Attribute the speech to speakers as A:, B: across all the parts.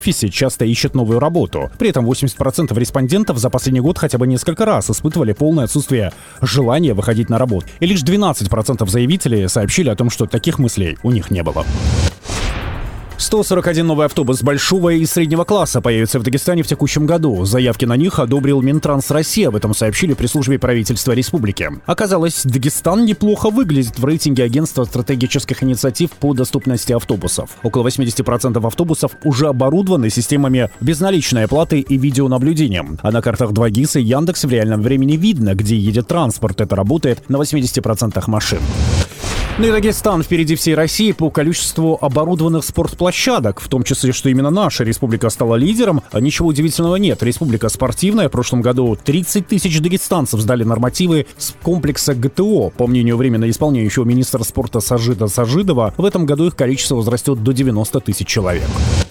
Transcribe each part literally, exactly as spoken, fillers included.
A: офисе часто ищет новую работу. При этом восемьдесят процентов респондентов за последний год хотя бы несколько раз испытывали полное отсутствие желания выходить на работу. И лишь двенадцать процентов заявителей сообщили о том, что таких мыслей у них не было. сто сорок один новый автобус большого и среднего класса появится в Дагестане в текущем году. Заявки на них одобрил Минтранс России, об этом сообщили при службе правительства республики. Оказалось, Дагестан неплохо выглядит в рейтинге агентства стратегических инициатив по доступности автобусов. Около восемьдесят процентов автобусов уже оборудованы системами безналичной оплаты и видеонаблюдением. А на картах два ГИС и Яндекс в реальном времени видно, где едет транспорт. Это работает на восьмидесяти процентах машин. Ну и Дагестан впереди всей России по количеству оборудованных спортплощадок, в том числе, что именно наша республика стала лидером. Ничего удивительного нет. Республика спортивная. В прошлом году тридцать тысяч дагестанцев сдали нормативы с комплекса ГТО. По мнению временно исполняющего министра спорта Сажида Сажидова, в этом году их количество возрастет до девяноста тысяч человек.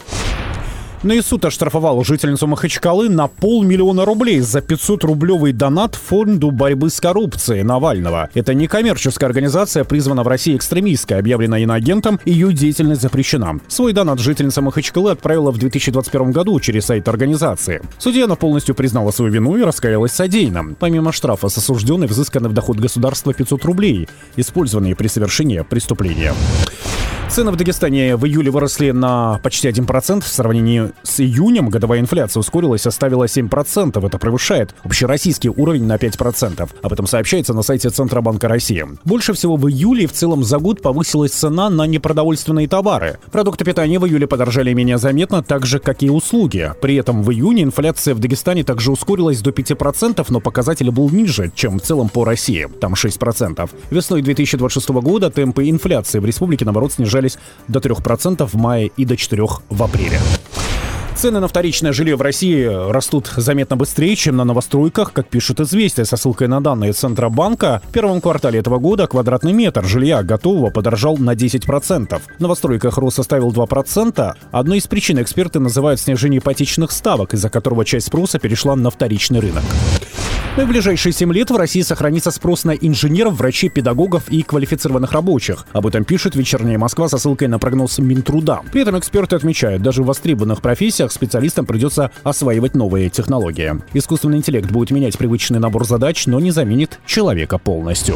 A: Ну и суд оштрафовал жительницу Махачкалы на полмиллиона рублей за пятисотрублевый донат фонду борьбы с коррупцией Навального. Это некоммерческая организация, призвана в России экстремистской, объявлена иноагентом, ее деятельность запрещена. Свой донат жительница Махачкалы отправила в две тысячи двадцать первом году через сайт организации. Судья она полностью признала свою вину и раскаялась в содеянном. Помимо штрафа с осужденной взысканы в доход государства пятьсот рублей, использованные при совершении преступления. Цены в Дагестане в июле выросли на почти один процент. В сравнении с июнем годовая инфляция ускорилась, составила семь процентов. Это превышает общероссийский уровень на пять процентов. Об этом сообщается на сайте Центробанка России. Больше всего в июле в целом за год повысилась цена на непродовольственные товары. Продукты питания в июле подорожали менее заметно, так же, как и услуги. При этом в июне инфляция в Дагестане также ускорилась до пяти процентов, но показатель был ниже, чем в целом по России. Там шесть процентов. Весной две тысячи двадцать шестого года темпы инфляции в республике, наоборот, снижались до трёх процентов в мае и до четырёх процентов в апреле. Цены на вторичное жилье в России растут заметно быстрее, чем на новостройках, как пишут «Известия» со ссылкой на данные Центробанка. В первом квартале этого года квадратный метр жилья готового подорожал на десять процентов. В новостройках рост составил два процента. Одной из причин эксперты называют снижение ипотечных ставок, из-за которого часть спроса перешла на вторичный рынок. Но и в ближайшие семь лет в России сохранится спрос на инженеров, врачей, педагогов и квалифицированных рабочих. Об этом пишет «Вечерняя Москва» со ссылкой на прогноз Минтруда. При этом эксперты отмечают, даже в востребованных профессиях специалистам придется осваивать новые технологии. Искусственный интеллект будет менять привычный набор задач, но не заменит человека полностью.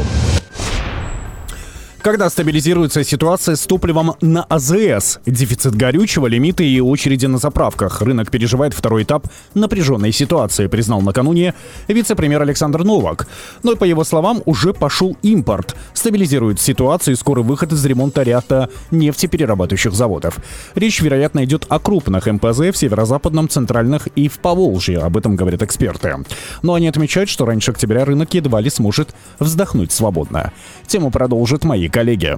A: Когда стабилизируется ситуация с топливом на АЗС, дефицит горючего, лимиты и очереди на заправках, рынок переживает второй этап напряженной ситуации, признал накануне вице-премьер Александр Новак. Но, по его словам, уже пошел импорт. Стабилизирует ситуацию и скорый выход из ремонта ряда нефтеперерабатывающих заводов. Речь, вероятно, идет о крупных эм пэ зэ в северо-западном, центральных и в Поволжье, об этом говорят эксперты. Но они отмечают, что раньше октября рынок едва ли сможет вздохнуть свободно. Тему продолжат мои коллеги.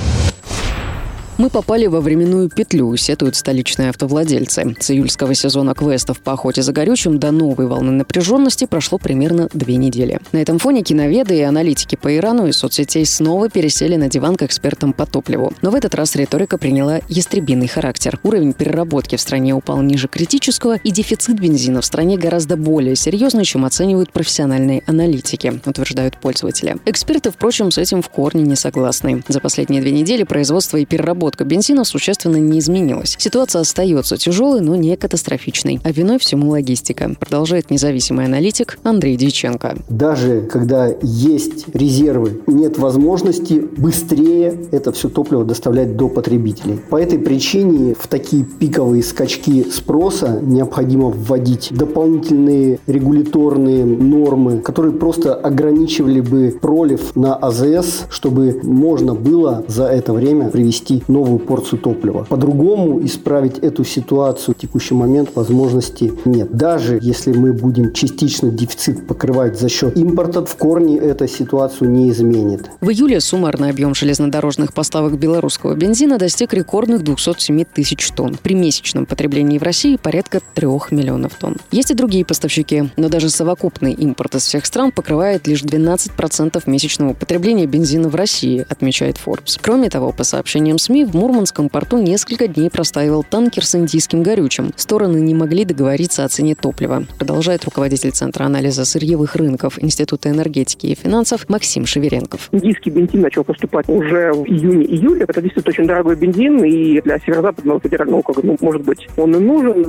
B: Мы попали во временную петлю, сетуют столичные автовладельцы. С июльского сезона квестов по охоте за горючим до новой волны напряженности прошло примерно две недели. На этом фоне киноведы и аналитики по Ирану и соцсетей снова пересели на диван к экспертам по топливу. Но в этот раз риторика приняла ястребиный характер. Уровень переработки в стране упал ниже критического, и дефицит бензина в стране гораздо более серьезный, чем оценивают профессиональные аналитики, утверждают пользователи. Эксперты, впрочем, с этим в корне не согласны. За последние две недели производство и переработка бензина существенно не изменилась. Ситуация остается тяжелой, но не катастрофичной. А виной всему логистика, продолжает независимый аналитик Андрей Дьяченко.
C: Даже когда есть резервы, нет возможности быстрее это все топливо доставлять до потребителей. По этой причине в такие пиковые скачки спроса необходимо вводить дополнительные регуляторные нормы, которые просто ограничивали бы пролив на АЗС, чтобы можно было за это время привести новую порцию топлива. По-другому исправить эту ситуацию в текущий момент возможности нет. Даже если мы будем частично дефицит покрывать за счет импорта, в корне эта ситуацию не изменит.
B: В июле суммарный объем железнодорожных поставок белорусского бензина достиг рекордных двухсот семи тысяч тонн. При месячном потреблении в России порядка трех миллионов тонн. Есть и другие поставщики, но даже совокупный импорт из всех стран покрывает лишь двенадцать процентов месячного потребления бензина в России, отмечает Forbes. Кроме того, по сообщениям СМИ, в Мурманском порту несколько дней простаивал танкер с индийским горючим. Стороны не могли договориться о цене топлива, продолжает руководитель Центра анализа сырьевых рынков Института энергетики и финансов Максим Шеверенков.
D: Индийский бензин начал поступать уже в июне-июле. Это действительно очень дорогой бензин, и для северо-западного федерального округа, ну, может быть, он и нужен.